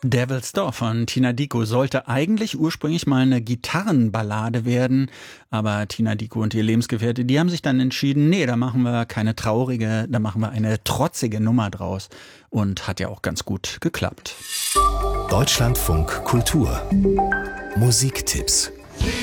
Devil's Door von Tina Dickow sollte eigentlich ursprünglich mal eine Gitarrenballade werden, aber Tina Dickow und ihr Lebensgefährte, die haben sich dann entschieden, nee, da machen wir keine traurige, da machen wir eine trotzige Nummer draus, und hat ja auch ganz gut geklappt. Deutschlandfunk Kultur Musiktipps